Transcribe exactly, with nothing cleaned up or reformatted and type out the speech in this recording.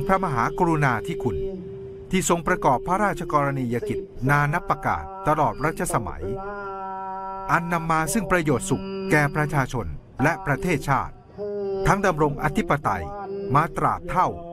พระมหากรุณาธิคุณที่ทรงประกอบพระราชกรณียกิจนานับประการตลอดรัชสมัยอันนำมาซึ่งประโยชน์สุขแก่ประชาชนและประเทศชาติทั้งดำรงอธิปไตยมาตราบเท่า